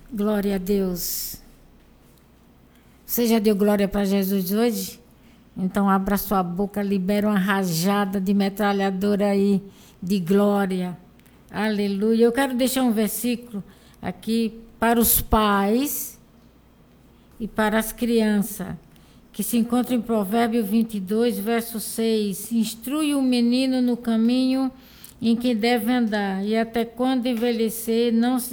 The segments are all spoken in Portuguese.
Glória a Deus. Você já deu glória para Jesus hoje? Então abra sua boca, libera uma rajada de metralhadora aí de glória. Aleluia. Eu quero deixar um versículo aqui para os pais e para as crianças, que se encontra em Provérbios 22, verso 6. Instrui o menino no caminho em que deve andar, e até quando envelhecer, não se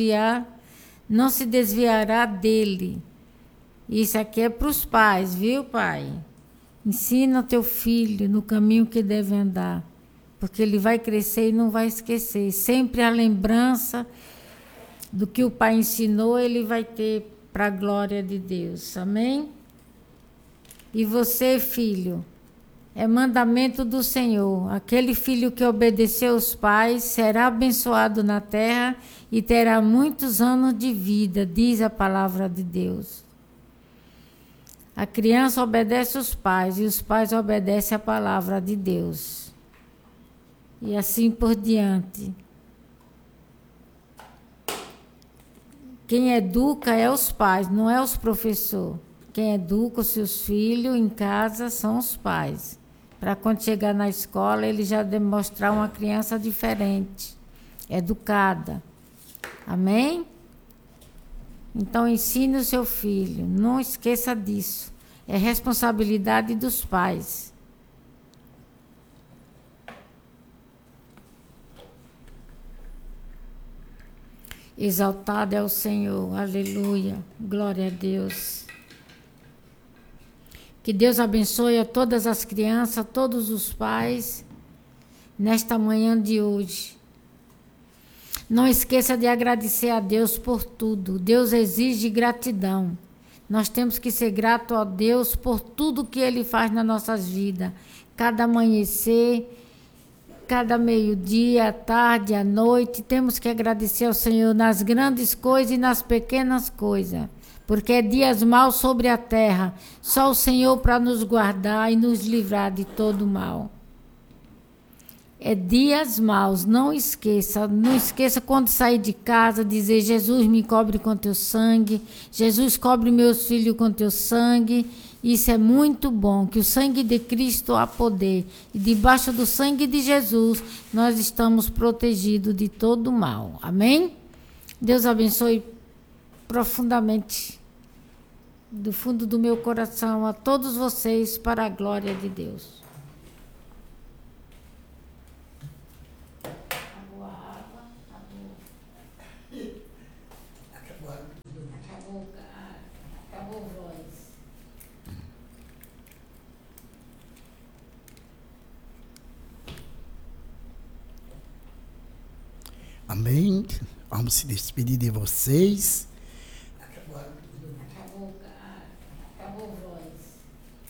desviará dele. Isso aqui é para os pais, viu, pai? Ensina o teu filho no caminho que deve andar, porque ele vai crescer e não vai esquecer. Sempre a lembrança do que o pai ensinou, ele vai ter para a glória de Deus. Amém? E você, filho, é mandamento do Senhor. Aquele filho que obedecer aos pais será abençoado na terra e terá muitos anos de vida, diz a palavra de Deus. A criança obedece aos pais e os pais obedecem à palavra de Deus. E assim por diante. Quem educa é os pais, não é os professores. Quem educa os seus filhos em casa são os pais. Para quando chegar na escola, ele já demonstrar uma criança diferente, educada. Amém? Então, ensine o seu filho. Não esqueça disso. É responsabilidade dos pais. Exaltado é o Senhor. Aleluia. Glória a Deus. Que Deus abençoe a todas as crianças, a todos os pais, nesta manhã de hoje. Não esqueça de agradecer a Deus por tudo. Deus exige gratidão. Nós temos que ser gratos a Deus por tudo que Ele faz nas nossas vidas. Cada amanhecer, cada meio-dia, à tarde, à noite, temos que agradecer ao Senhor nas grandes coisas e nas pequenas coisas. Porque é dias maus sobre a terra. Só o Senhor para nos guardar e nos livrar de todo mal. É dias maus, não esqueça. Não esqueça quando sair de casa, dizer: Jesus, me cobre com teu sangue. Jesus, cobre meus filhos com teu sangue. Isso é muito bom, que o sangue de Cristo há poder. E debaixo do sangue de Jesus, nós estamos protegidos de todo mal. Amém? Deus abençoe profundamente, do fundo do meu coração, a todos vocês, para a glória de Deus. Acabou a água? Acabou a voz. Amém. Vamos se despedir de vocês.